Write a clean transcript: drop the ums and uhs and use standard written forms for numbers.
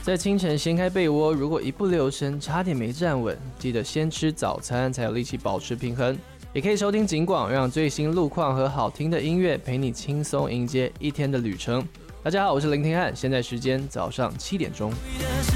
在清晨掀开被窝，如果一不留神差点没站稳，记得先吃早餐才有力气保持平衡。也可以收听警广，让最新路况和好听的音乐陪你轻松迎接一天的旅程。大家好，我是林廷汉，现在时间早上7点钟。